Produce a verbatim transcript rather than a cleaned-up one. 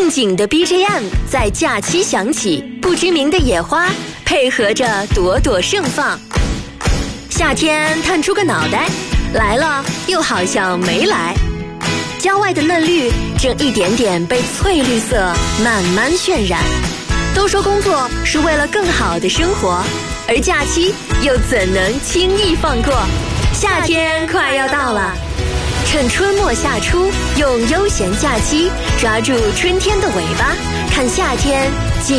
应景的 B G M 在假期响起，不知名的野花配合着朵朵盛放。夏天探出个脑袋，来了又好像没来。郊外的嫩绿正一点点被翠绿色慢慢渲染。都说工作是为了更好的生活，而假期又怎能轻易放过？夏天快要到了，趁春末夏初，用悠闲假期抓住春天的尾巴，看夏天